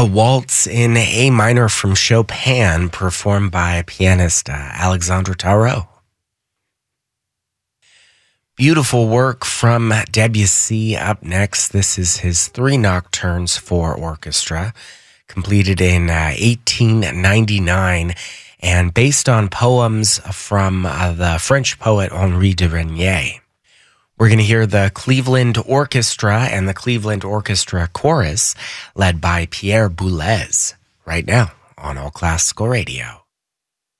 A waltz in A minor from Chopin, performed by pianist Alexandre Tarot. Beautiful work from Debussy up next. This is his 3 nocturnes for orchestra, completed in 1899 and based on poems from the French poet Henri de Regnier. We're going to hear the Cleveland Orchestra and the Cleveland Orchestra Chorus, led by Pierre Boulez, right now on All Classical Radio.